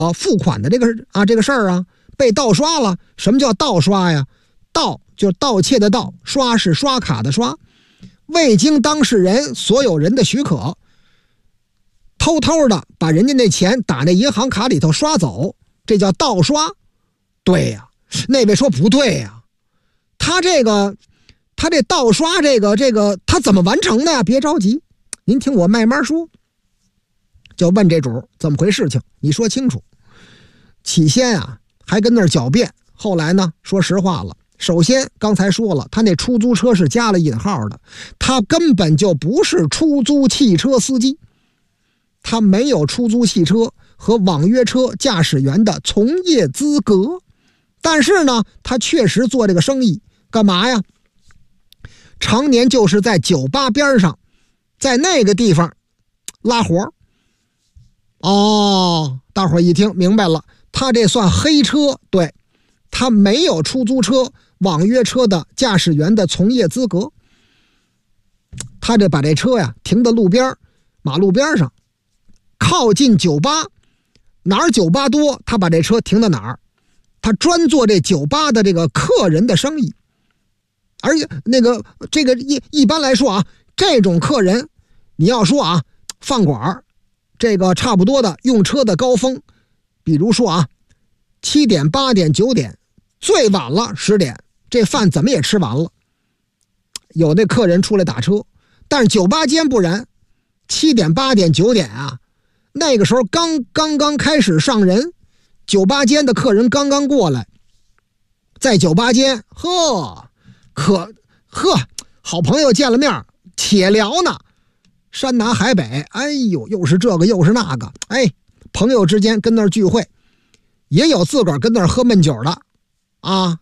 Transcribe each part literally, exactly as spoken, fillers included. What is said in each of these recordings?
呃付款的这个啊这个事儿啊被盗刷了。什么叫盗刷呀？盗就是盗窃的盗，刷是刷卡的刷。未经当事人所有人的许可，偷偷的把人家那钱打那银行卡里头刷走，这叫盗刷。对呀，那位说不对呀，他这个他这盗刷这个这个他怎么完成的呀？别着急，您听我慢慢说。就问这主怎么回事情，你说清楚。起先啊还跟那儿狡辩，后来呢说实话了。首先刚才说了，他那出租车是加了引号的，他根本就不是出租汽车司机，他没有出租汽车和网约车驾驶员的从业资格。但是呢他确实做这个生意，干嘛呀？常年就是在酒吧边上，在那个地方拉活。哦，大伙儿一听明白了，他这算黑车。对，他没有出租车网约车的驾驶员的从业资格。他这把这车呀停在路边，马路边上，靠近酒吧，哪儿酒吧多他把这车停到哪儿。他专做这酒吧的这个客人的生意。而且那个这个一一般来说啊，这种客人你要说啊饭馆这个差不多的用车的高峰，比如说啊七点八点九点，最晚了十点，这饭怎么也吃完了，有那客人出来打车。但是酒吧间不然，七点八点九点啊，那个时候刚刚刚开始上人，酒吧间的客人刚刚过来，在酒吧间呵可呵好朋友见了面且聊呢，山南海北，哎呦又是这个又是那个，哎朋友之间跟那儿聚会，也有自个儿跟那儿喝闷酒的啊。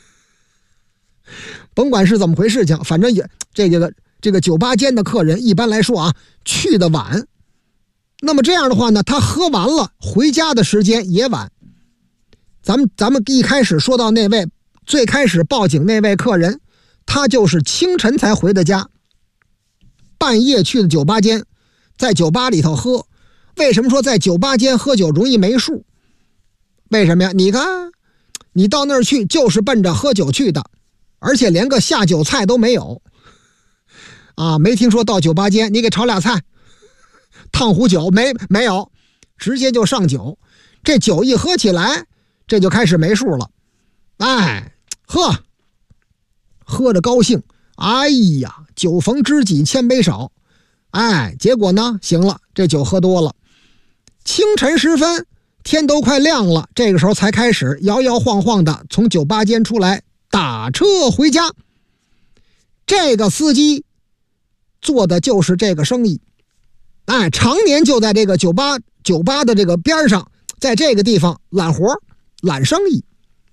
甭管是怎么回事情，反正也这个这个酒吧间的客人一般来说啊去的晚，那么这样的话呢，他喝完了回家的时间也晚。咱们咱们一开始说到那位最开始报警那位客人，他就是清晨才回的家，半夜去的酒吧间，在酒吧里头喝。为什么说在酒吧间喝酒容易没数？为什么呀？你看你到那儿去就是奔着喝酒去的，而且连个下酒菜都没有啊！没听说到酒吧间你给炒俩菜烫壶酒，没没有，直接就上酒。这酒一喝起来，这就开始没数了。哎，喝喝着高兴，哎呀，酒逢知己千杯少。哎，结果呢，行了，这酒喝多了。清晨时分，天都快亮了，这个时候才开始摇摇晃晃的从酒吧间出来打车回家。这个司机做的就是这个生意，哎，常年就在这个酒吧酒吧的这个边上，在这个地方揽活揽生意。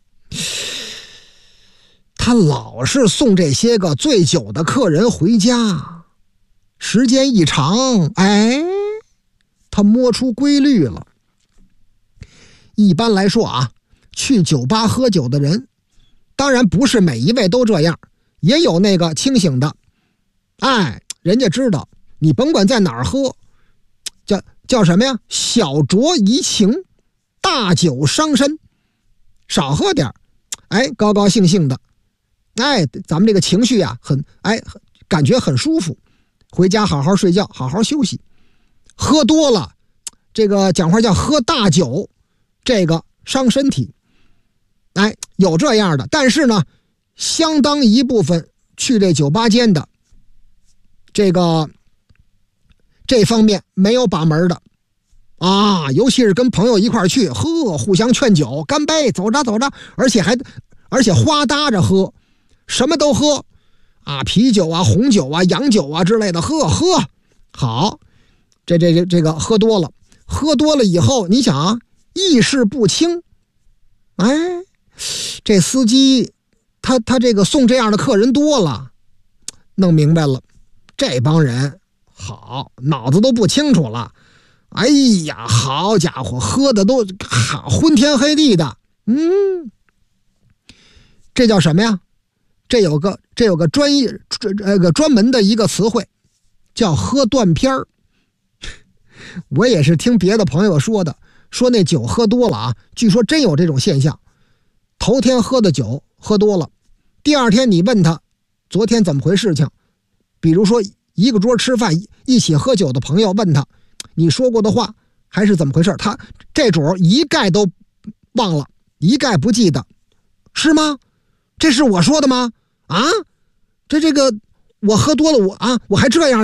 他老是送这些个醉酒的客人回家，时间一长，哎，他摸出规律了。一般来说啊，去酒吧喝酒的人，当然不是每一位都这样，也有那个清醒的。哎，人家知道你甭管在哪儿喝，叫叫什么呀？小酌怡情，大酒伤身，少喝点，哎，高高兴兴的，哎，咱们这个情绪啊，很哎，感觉很舒服，回家好好睡觉，好好休息。喝多了，这个讲话叫喝大酒，这个伤身体。哎，有这样的，但是呢，相当一部分去这酒吧间的，这个这方面没有把门的啊，尤其是跟朋友一块去，喝，互相劝酒，干杯，走着走着，而且还而且花搭着喝，什么都喝啊，啤酒啊、红酒啊、洋酒啊之类的，喝喝好。这这这这个喝多了，喝多了以后，你想啊，意识不清，哎，这司机他他这个送这样的客人多了，弄明白了，这帮人好脑子都不清楚了。哎呀，好家伙，喝的都好昏天黑地的。嗯，这叫什么呀？这有个这有个专业这这个专门的一个词汇，叫喝断片儿。我也是听别的朋友说的， 说那酒喝多了啊，据说真有这种现象。头天喝的酒喝多了，第二天你问他昨天怎么回事情，比如说一个桌吃饭一起喝酒的朋友问他你说过的话还是怎么回事，他这主一概都忘了，一概不记得。是吗？这是我说的吗？啊，这这个我喝多了我啊我还这样